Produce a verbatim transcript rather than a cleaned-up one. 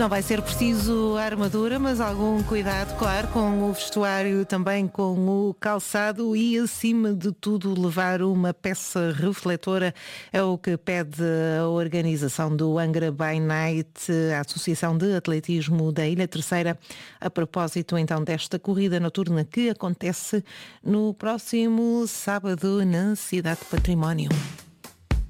Não vai ser preciso armadura, mas algum cuidado, claro, com o vestuário, também com o calçado e, acima de tudo, levar uma peça refletora. É o que pede a organização do Angra by Night, a Associação de Atletismo da Ilha Terceira, a propósito então desta corrida noturna que acontece no próximo sábado na Cidade do Património.